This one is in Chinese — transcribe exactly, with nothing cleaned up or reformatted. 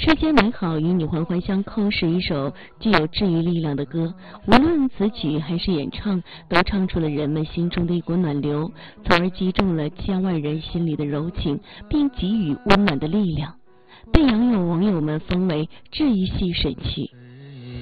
世间美好与你环环相扣是一首具有治愈力量的歌，无论词曲还是演唱，都唱出了人们心中的一股暖流，从而击中了千万人心里的柔情，并给予温暖的力量，被网友网友们封为治愈系神曲。